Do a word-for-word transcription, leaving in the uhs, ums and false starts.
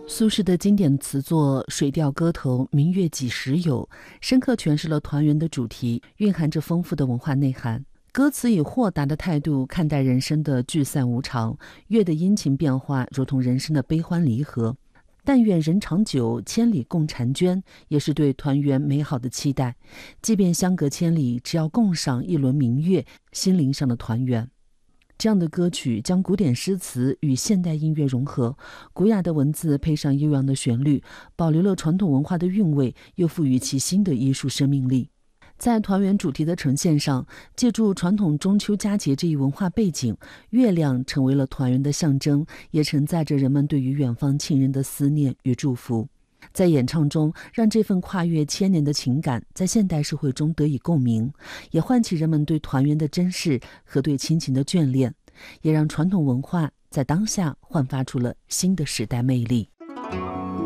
苏轼的经典词作《水调歌头·明月几时有》深刻诠释了团圆的主题，蕴含着丰富的文化内涵。歌词以豁达的态度看待人生的聚散无常，月的阴晴变化如同人生的悲欢离合。但愿人长久，千里共婵娟，也是对团圆美好的期待。即便相隔千里，只要共赏一轮明月，心灵上的团圆。这样的歌曲将古典诗词与现代音乐融合，古雅的文字配上悠扬的旋律，保留了传统文化的韵味，又赋予其新的艺术生命力。在团圆主题的呈现上，借助传统中秋佳节这一文化背景，月亮成为了团圆的象征，也承载着人们对于远方亲人的思念与祝福。在演唱中，让这份跨越千年的情感在现代社会中得以共鸣，也唤起人们对团圆的珍视和对亲情的眷恋，也让传统文化在当下焕发出了新的时代魅力。